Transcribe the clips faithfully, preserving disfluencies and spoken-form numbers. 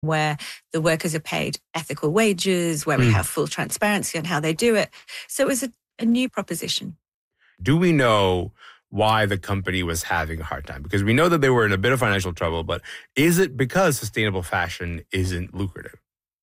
where the workers are paid ethical wages, where mm. we have full transparency on how they do it. So it was a, a new proposition. Do we know why the company was having a hard time? Because we know that they were in a bit of financial trouble, but is it because sustainable fashion isn't lucrative?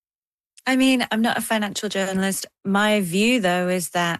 I mean, I'm not a financial journalist. My view, though, is that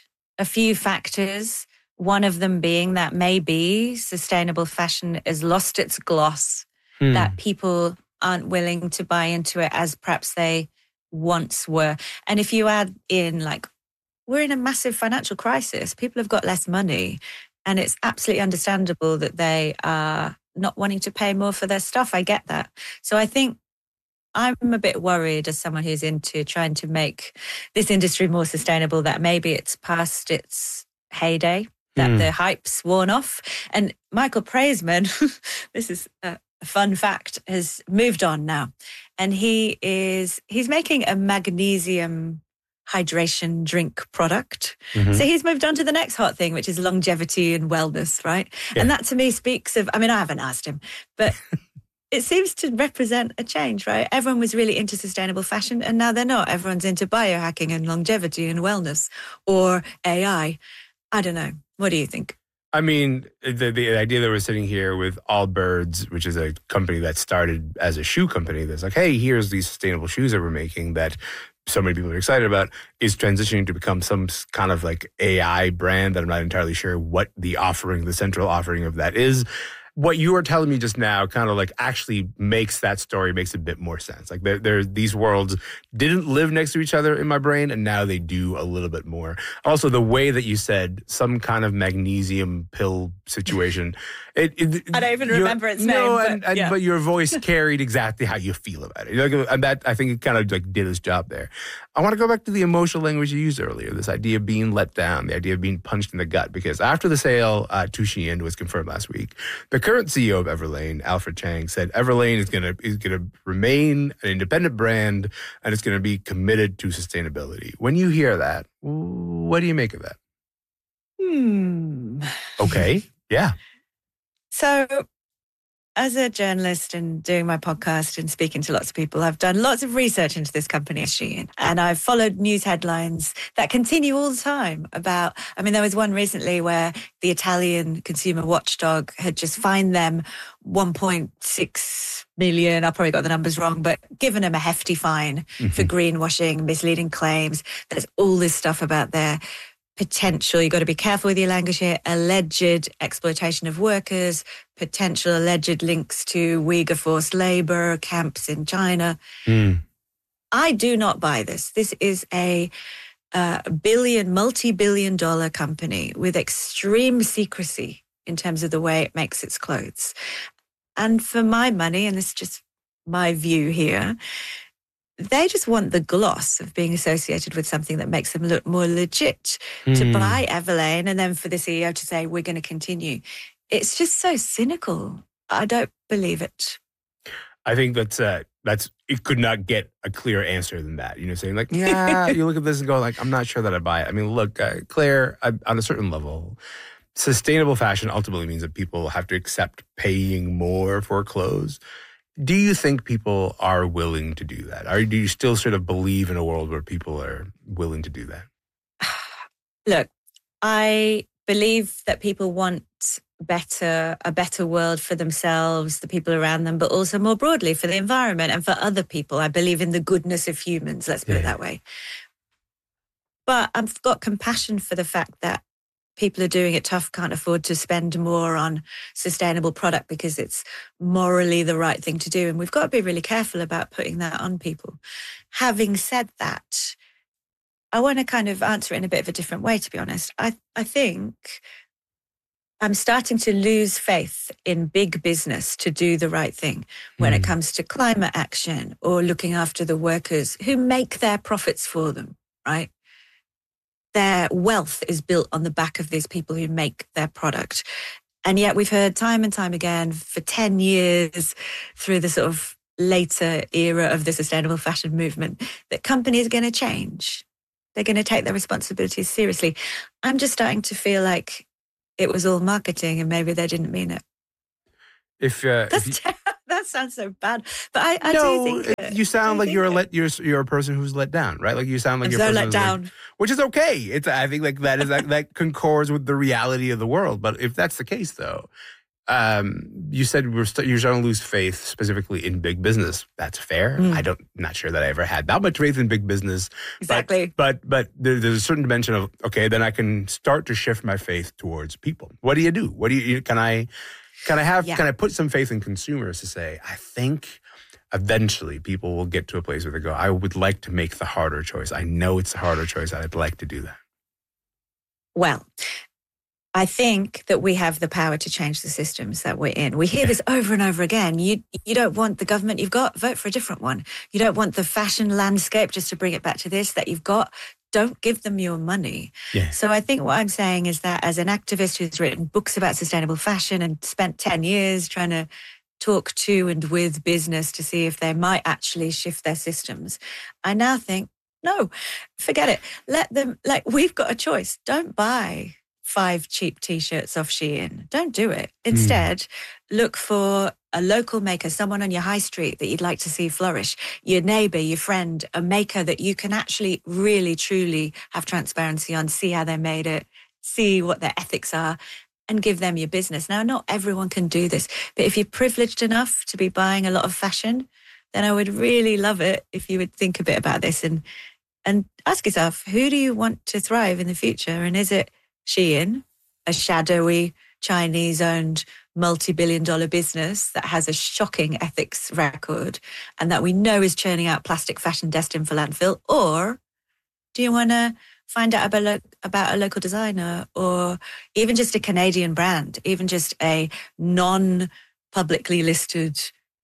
a few factors, one of them being that maybe sustainable fashion has lost its gloss, hmm. that people aren't willing to buy into it as perhaps they once were. And if you add in, like, we're in a massive financial crisis, people have got less money, and it's absolutely understandable that they are not wanting to pay more for their stuff. I get that. So I think I'm a bit worried as someone who's into trying to make this industry more sustainable, that maybe it's past its heyday, that mm. the hype's worn off. And Michael Praisman, this is a fun fact, has moved on now. And he is, he's making a magnesium hydration drink product. Mm-hmm. So he's moved on to the next hot thing, which is longevity and wellness, right? Yeah. And that to me speaks of, I mean, I haven't asked him, but it seems to represent a change, right? Everyone was really into sustainable fashion and now they're not. Everyone's into biohacking and longevity and wellness or A I. I don't know. What do you think? I mean, the, the idea that we're sitting here with Allbirds, which is a company that started as a shoe company that's like, hey, here's these sustainable shoes that we're making that so many people are excited about, is transitioning to become some kind of like A I brand that I'm not entirely sure what the offering, the central offering of that is. What you were telling me just now kind of like actually makes that story, makes a bit more sense. Like there, there, these worlds didn't live next to each other in my brain, and now they do a little bit more. Also, the way that you said some kind of magnesium pill situation. It, it, I don't even remember its name. No, but, and, and, yeah. but your voice carried exactly how you feel about it. Like, and that, I think it kind of like did its job there. I want to go back to the emotional language you used earlier, this idea of being let down, the idea of being punched in the gut, because after the sale uh, to Shein was confirmed last week, the current C E O of Everlane, Alfred Chang, said Everlane is going to is going to remain an independent brand and it's going to be committed to sustainability. When you hear that, what do you make of that? Hmm. Okay. Yeah. So, as a journalist and doing my podcast and speaking to lots of people, I've done lots of research into this company, Shein, and I've followed news headlines that continue all the time about, I mean, there was one recently where the Italian consumer watchdog had just fined them one point six million, I probably got the numbers wrong, but given them a hefty fine mm-hmm. for greenwashing, misleading claims. There's all this stuff about their potential, you've got to be careful with your language here, alleged exploitation of workers, potential alleged links to Uyghur forced labor camps in China. Mm. I do not buy this. This is a uh, billion, multi-billion dollar company with extreme secrecy in terms of the way it makes its clothes. And for my money, and this is just my view here, they just want the gloss of being associated with something that makes them look more legit. Mm. To buy Everlane and then for the C E O to say, we're going to continue. It's just so cynical. I don't believe it. I think that's, uh, that's it could not get a clearer answer than that. You know, saying like, yeah, you look at this and go like, I'm not sure that I buy it. I mean, look, uh, Claire, I, on a certain level, sustainable fashion ultimately means that people have to accept paying more for clothes. Do you think people are willing to do that? Or do you still sort of believe in a world where people are willing to do that? Look, I believe that people want better, a better world for themselves, the people around them, but also more broadly for the environment and for other people. I believe in the goodness of humans, let's put yeah. it that way. But I've got compassion for the fact that people are doing it tough, can't afford to spend more on sustainable product because it's morally the right thing to do. And we've got to be really careful about putting that on people. Having said that, I want to kind of answer it in a bit of a different way, to be honest. I, I think I'm starting to lose faith in big business to do the right thing when mm. it comes to climate action or looking after the workers who make their profits for them, right? Their wealth is built on the back of these people who make their product. And yet we've heard time and time again for ten years through the sort of later era of the sustainable fashion movement that companies are going to change. They're going to take their responsibilities seriously. I'm just starting to feel like it was all marketing and maybe they didn't mean it. If uh, That's if you... ter- that's That sounds so bad, but I, I no, do think it, it. you sound I like think you're a it. let you're you're a person who's let down, right? Like you sound like I'm you're so a person let who's down. Like, which is okay. It's I think like that is that, that concords with the reality of the world. But if that's the case, though, um, you said we're st- you're starting to lose faith specifically in big business. That's fair. Mm. I don't not sure that I ever had that much faith in big business. Exactly. But but, but there, there's a certain dimension of okay, then I can start to shift my faith towards people. What do you do? What do you can I can I have Yeah. can I put some faith in consumers to say I think. Eventually, people will get to a place where they go, I would like to make the harder choice. I know it's a harder choice. I'd like to do that. Well, I think that we have the power to change the systems that we're in. We hear this over and over again. You you don't want the government you've got, vote for a different one. You don't want the fashion landscape, just to bring it back to this, that you've got, don't give them your money. Yeah. So I think what I'm saying is that as an activist who's written books about sustainable fashion and spent ten years trying to talk to and with business to see if they might actually shift their systems, I now think, no, forget it. Let them, like, we've got a choice. Don't buy five cheap T-shirts off Shein. Don't do it. Instead, mm. look for a local maker, someone on your high street that you'd like to see flourish, your neighbor, your friend, a maker that you can actually really, truly have transparency on, see how they made it, see what their ethics are, and give them your business. Now, not everyone can do this, but if you're privileged enough to be buying a lot of fashion, then I would really love it if you would think a bit about this and and ask yourself, who do you want to thrive in the future? And is it Shein, a shadowy Chinese-owned multi-billion dollar business that has a shocking ethics record and that we know is churning out plastic fashion destined for landfill? Or do you want to find out about, lo- about a local designer or even just a Canadian brand, even just a non-publicly listed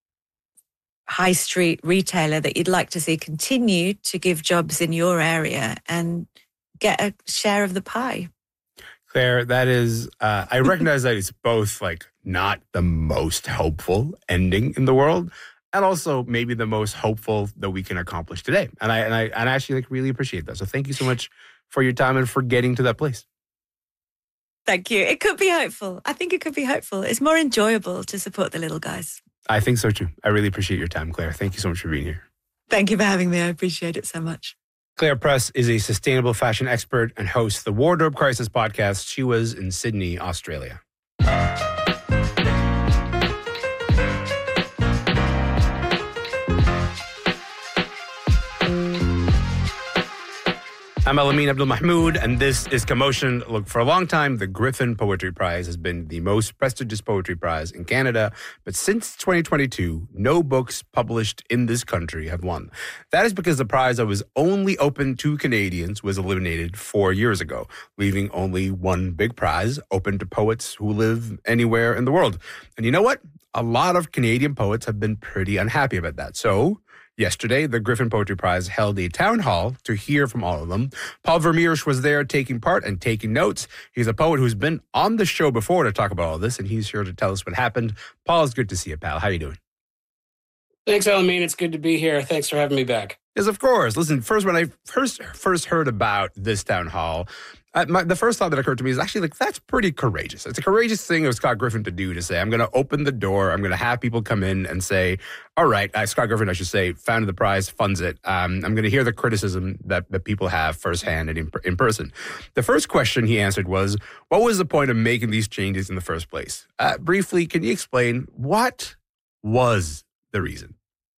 high street retailer that you'd like to see continue to give jobs in your area and get a share of the pie? Claire, that is, uh, I recognize that it's both like not the most hopeful ending in the world and also maybe the most hopeful that we can accomplish today. And I and I and I actually like really appreciate that. So thank you so much for your time and for getting to that place. Thank you. It could be hopeful. I think it could be hopeful. It's more enjoyable to support the little guys. I think so too. I really appreciate your time, Claire. Thank you so much for being here. Thank you for having me. I appreciate it so much. Claire Press is a sustainable fashion expert and hosts the Wardrobe Crisis podcast. She was in Sydney, Australia. I'm Elamin Abdul-Mahmoud, and this is Commotion. Look, for a long time, the Griffin Poetry Prize has been the most prestigious poetry prize in Canada. But since twenty twenty-two, no books published in this country have won. That is because the prize that was only open to Canadians was eliminated four years ago, leaving only one big prize open to poets who live anywhere in the world. And you know what? A lot of Canadian poets have been pretty unhappy about that. So yesterday, the Griffin Poetry Prize held a town hall to hear from all of them. Paul Vermeersch was there taking part and taking notes. He's a poet who's been on the show before to talk about all this, and he's here to tell us what happened. Paul, it's good to see you, pal. How you doing? Thanks, Elamin. It's good to be here. Thanks for having me back. Yes, of course. Listen, first, when I first first heard about this town hall, Uh, my, the first thought that occurred to me is actually like, that's pretty courageous. It's a courageous thing of Scott Griffin to do, to say, I'm going to open the door. I'm going to have people come in and say, all right, uh, Scott Griffin, I should say, founded the prize, funds it. Um, I'm going to hear the criticism that, that people have firsthand and in, in person. The first question he answered was, what was the point of making these changes in the first place? Uh, briefly, can you explain what was the reason?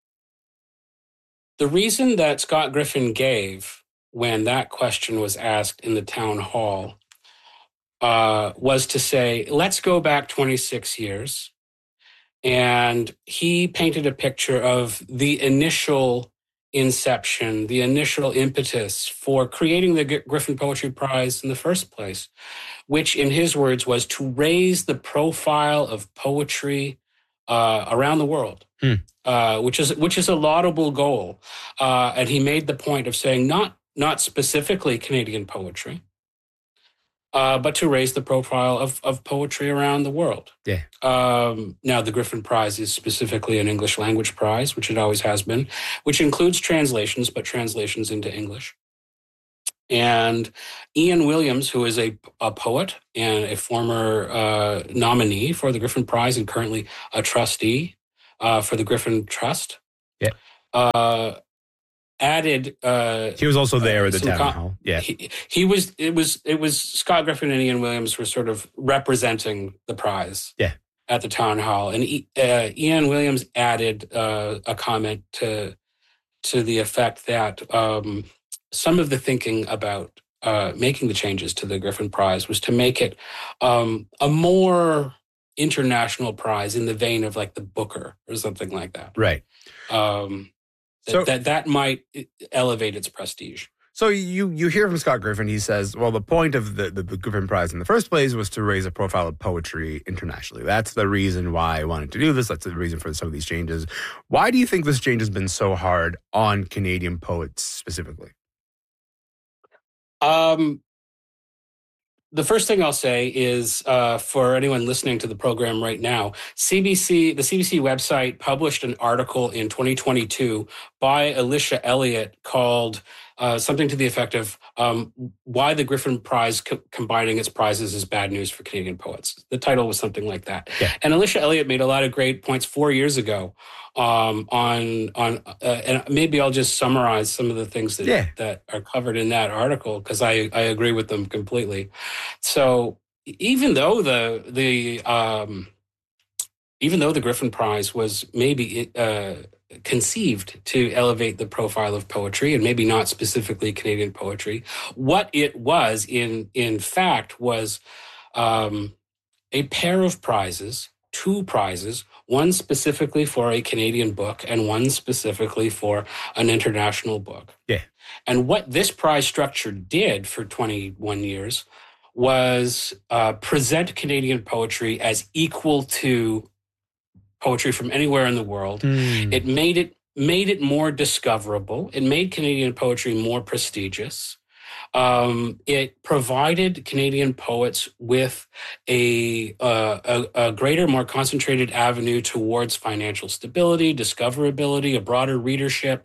The reason that Scott Griffin gave when that question was asked in the town hall uh, was to say, let's go back twenty-six years. And he painted a picture of the initial inception, the initial impetus for creating the G- Griffin Poetry Prize in the first place, which in his words was to raise the profile of poetry uh, around the world. Hmm. Uh, which is which is a laudable goal. Uh, and he made the point of saying not not specifically Canadian poetry, uh, but to raise the profile of, of poetry around the world. Yeah. Um, now, the Griffin Prize is specifically an English language prize, which it always has been, which includes translations, but translations into English. And Ian Williams, who is a, a poet and a former uh, nominee for the Griffin Prize and currently a trustee uh, for the Griffin Trust. Yeah. Uh, added. Uh, he was also there uh, at the town con- hall. Yeah. He, he was. It was. It was Scott Griffin and Ian Williams were sort of representing the prize. Yeah. At the town hall, and uh, Ian Williams added uh, a comment to to the effect that um, some of the thinking about uh, making the changes to the Griffin Prize was to make it um, a more international prize in the vein of like the Booker or something like that. Right. Um, that, so that that might elevate its prestige. So you you hear from Scott Griffin, he says, well, the point of the, the, the Griffin Prize in the first place was to raise a profile of poetry internationally. That's the reason why I wanted to do this. That's the reason for some of these changes. Why do you think this change has been so hard on Canadian poets specifically? Um, the first thing I'll say is uh, for anyone listening to the program right now, C B C, the C B C website published an article in twenty twenty-two by Alicia Elliott called uh, something to the effect of um, Why the Griffin Prize Co- Combining Its Prizes is Bad News for Canadian Poets. The title was something like that. Yeah. And Alicia Elliott made a lot of great points four years ago um, on, on uh, and maybe I'll just summarize some of the things that, yeah. that are covered in that article because I, I agree with them completely. So even though the the um, even though the Griffin Prize was maybe uh, conceived to elevate the profile of poetry and maybe not specifically Canadian poetry, what it was in in fact was um, a pair of prizes, two prizes, one specifically for a Canadian book and one specifically for an international book. Yeah. And what this prize structure did for twenty-one years was uh, present Canadian poetry as equal to poetry from anywhere in the world. Mm. It made it made it more discoverable. It made Canadian poetry more prestigious. Um, it provided Canadian poets with a, uh, a a greater, more concentrated avenue towards financial stability, discoverability, a broader readership,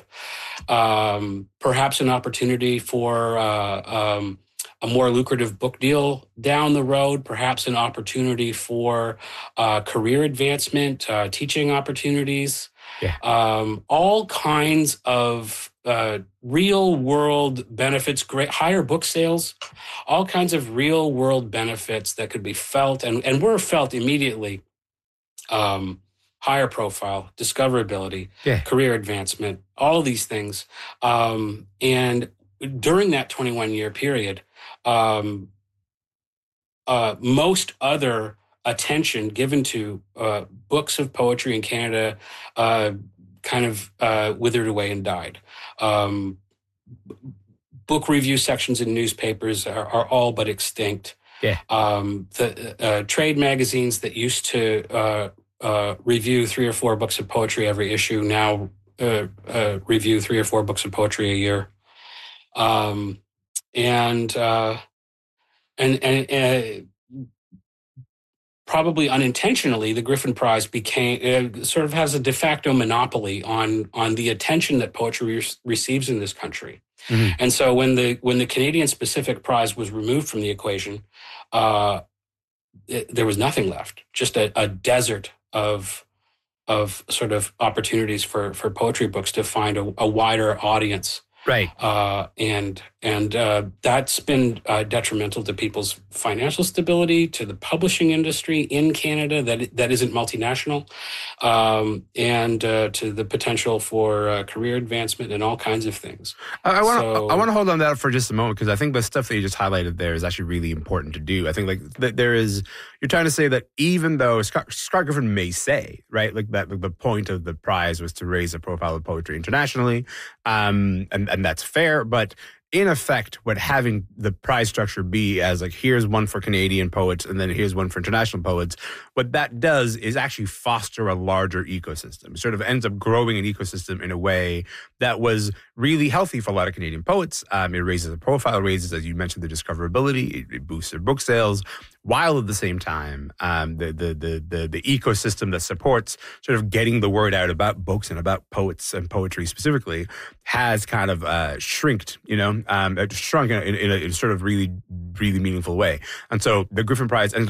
um, perhaps an opportunity for uh, um, a more lucrative book deal down the road, perhaps an opportunity for uh, career advancement, uh, teaching opportunities, yeah. um, all kinds of uh, real world benefits, great higher book sales, all kinds of real world benefits that could be felt and, and were felt immediately. Um, higher profile, discoverability, yeah. career advancement, all of these things. Um, and during that twenty-one year period, Um, uh, most other attention given to uh, books of poetry in Canada uh, kind of uh, withered away and died. Um, book review sections in newspapers are, are all but extinct. Yeah. Um, the uh, trade magazines that used to uh, uh, review three or four books of poetry every issue now uh, uh, review three or four books of poetry a year. Um, And uh, and and uh, probably unintentionally, the Griffin Prize became uh, sort of has a de facto monopoly on on the attention that poetry re- receives in this country. Mm-hmm. And so when the when the Canadian specific prize was removed from the equation, uh, it, there was nothing left, just a, a desert of of sort of opportunities for for poetry books to find a, a wider audience. Right. Uh, and and uh, that's been uh, detrimental to people's financial stability, to the publishing industry in Canada that that isn't multinational, um, and uh, to the potential for uh, career advancement and all kinds of things. I want to so, I want to hold on to that for just a moment because I think the stuff that you just highlighted there is actually really important to do. I think like th- there is you're trying to say that even though Scott, Scott Griffin may say right like that like the point of the prize was to raise the profile of poetry internationally, um, and and that's fair, but in effect, what having the prize structure be as like, here's one for Canadian poets and then here's one for international poets, what that does is actually foster a larger ecosystem. It sort of ends up growing an ecosystem in a way that was really healthy for a lot of Canadian poets. Um, it raises the profile, raises, as you mentioned, the discoverability, it, it boosts their book sales, while at the same time, um, the, the the the the ecosystem that supports sort of getting the word out about books and about poets and poetry specifically has kind of uh, shrinked, you know, um, shrunk in, in, a, in a sort of really, really meaningful way. And so the Griffin Prize ended up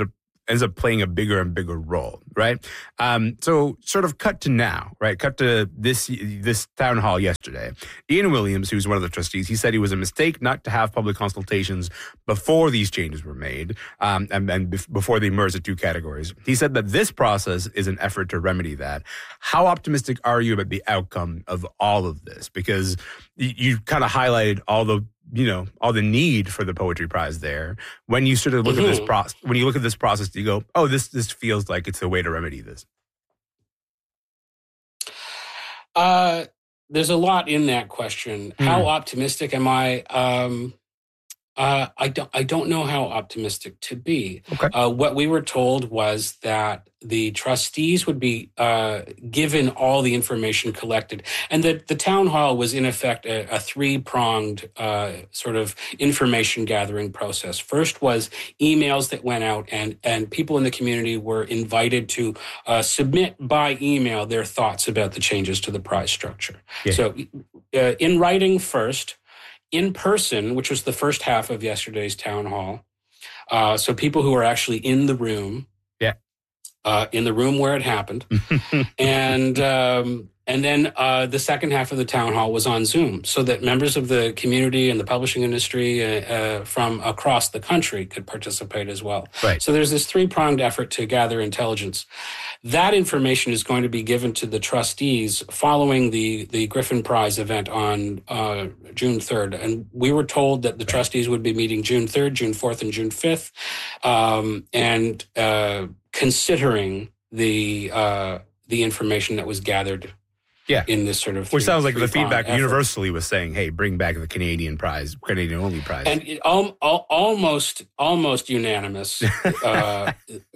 ends up playing a bigger and bigger role, right? Um, so sort of cut to now, right? Cut to this this town hall yesterday. Ian Williams, who's one of the trustees, he said it was a mistake not to have public consultations before these changes were made um, and, and bef- before they merged the two categories. He said that this process is an effort to remedy that. How optimistic are you about the outcome of all of this? Because you, you kind of highlighted all the you know, all the need for the poetry prize there. When you sort of look mm-hmm. at this process, when you look at this process, you go, oh, this this feels like it's a way to remedy this. Uh, there's a lot in that question. Mm. How optimistic am I? Um, uh, I don't. I don't know how optimistic to be. Okay. Uh, what we were told was that the trustees would be uh, given all the information collected, and that the town hall was in effect a, a three-pronged uh, sort of information gathering process. First was emails that went out, and and people in the community were invited to uh, submit by email their thoughts about the changes to the prize structure. Yeah. So, uh, in writing first. In person, which was the first half of yesterday's town hall. Uh, so people who were actually in the room, yeah, uh, in the room where it happened, and um, and then uh, the second half of the town hall was on Zoom, so that members of the community and the publishing industry uh, uh, from across the country could participate as well. Right. So there's this three-pronged effort to gather intelligence. That information is going to be given to the trustees following the, the Griffin Prize event on uh, June third. And we were told that the right. trustees would be meeting June third, June fourth, and June fifth, um, and uh, considering the uh, the information that was gathered yeah. in this sort of Which sounds like the feedback effort. Universally was saying, hey, bring back the Canadian prize, Canadian only prize. And it, al- al- almost almost unanimous uh,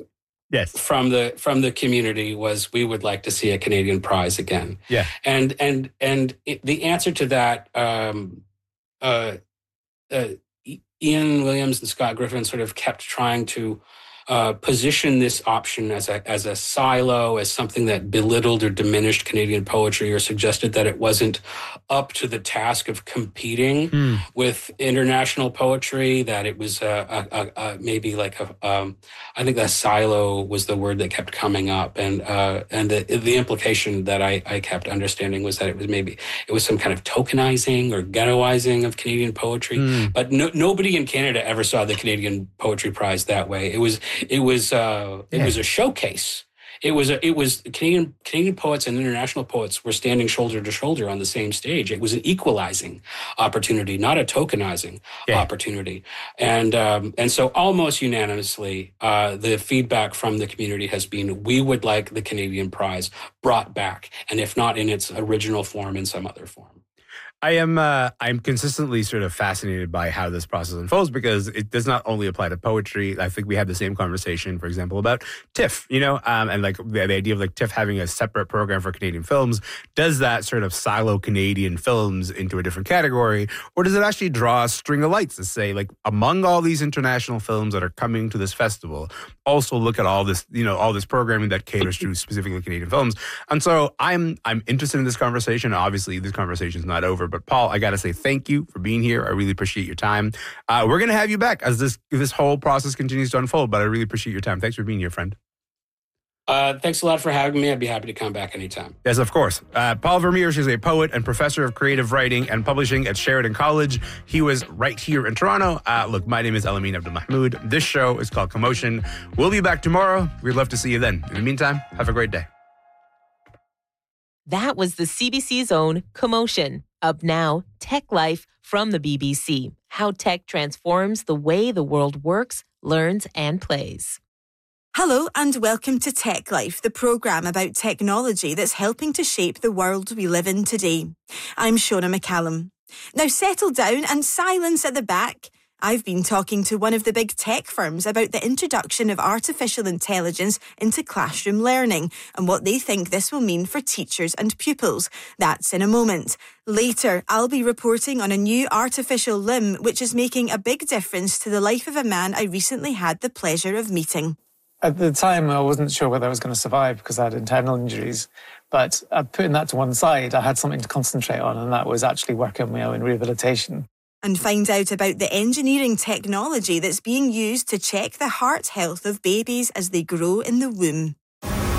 yes. from the from the community was we would like to see a Canadian prize again. Yeah. And and and it, the answer to that, um, uh, uh, Ian Williams and Scott Griffin sort of kept trying to Uh, position this option as a as a silo, as something that belittled or diminished Canadian poetry, or suggested that it wasn't up to the task of competing mm. with international poetry. That it was a, a, a, a maybe like a um, I think that silo was the word that kept coming up, and uh, and the the implication that I, I kept understanding was that it was maybe it was some kind of tokenizing or ghettoizing of Canadian poetry. Mm. But no, nobody in Canada ever saw the Canadian Poetry Prize that way. It was It was uh, it yeah. was a showcase. It was a, it was Canadian Canadian poets and international poets were standing shoulder to shoulder on the same stage. It was an equalizing opportunity, not a tokenizing yeah. opportunity. And um, and so almost unanimously, uh, the feedback from the community has been, we would like the Canadian Prize brought back, and if not in its original form, in some other form. I am uh, I'm consistently sort of fascinated by how this process unfolds, because it does not only apply to poetry. I think we had the same conversation, for example, about TIFF, you know, um, and like the, the idea of like TIFF having a separate program for Canadian films. Does that sort of silo Canadian films into a different category, or does it actually draw a string of lights to say, like, among all these international films that are coming to this festival, also look at all this, you know, all this programming that caters to specifically Canadian films? And so I'm I'm interested in this conversation. Obviously, this conversation is not over. But Paul, I got to say thank you for being here. I really appreciate your time. Uh, we're going to have you back as this this whole process continues to unfold, but I really appreciate your time. Thanks for being here, friend. Uh, thanks a lot for having me. I'd be happy to come back anytime. Yes, of course. Uh, Paul Vermeer is a poet and professor of creative writing and publishing at Sheridan College. He was right here in Toronto. Uh, look, my name is Elamin Abdelmahmoud. This show is called Commotion. We'll be back tomorrow. We'd love to see you then. In the meantime, have a great day. That was the C B C's own Commotion. Up now, Tech Life from the B B C. How tech transforms the way the world works, learns, and plays. Hello and welcome to Tech Life, the programme about technology that's helping to shape the world we live in today. I'm Shona McCallum. Now settle down and silence at the back. I've been talking to one of the big tech firms about the introduction of artificial intelligence into classroom learning and what they think this will mean for teachers and pupils. That's in a moment. Later, I'll be reporting on a new artificial limb which is making a big difference to the life of a man I recently had the pleasure of meeting. At the time, I wasn't sure whether I was going to survive because I had internal injuries. But uh, putting that to one side, I had something to concentrate on, and that was actually working on my own rehabilitation. And find out about the engineering technology that's being used to check the heart health of babies as they grow in the womb.